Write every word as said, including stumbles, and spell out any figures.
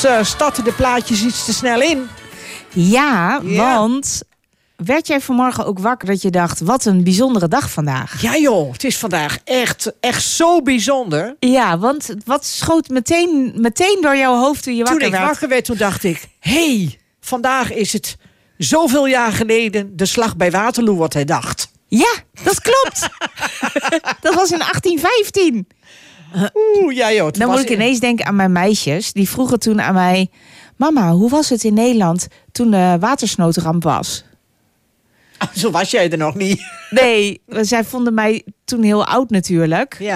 soms uh, starten de plaatjes iets te snel in. Ja, Ja. want werd jij vanmorgen ook wakker dat je dacht, wat een bijzondere dag vandaag? Ja joh, het is vandaag echt, echt zo bijzonder. Ja, want wat schoot meteen, meteen door jouw hoofd toen je wakker Toen ik werd? wakker werd, toen dacht ik... hé, hey, vandaag is het zoveel jaar geleden de slag bij Waterloo wordt herdacht. Ja, dat klopt. Dat was in achttien vijftien. Oeh, ja joh. Dan moet ik ineens denken aan mijn meisjes. Die vroegen toen aan mij... Mama, hoe was het in Nederland toen de watersnoodramp was? Zo was jij er nog niet. Nee, zij vonden mij toen heel oud natuurlijk. Ja.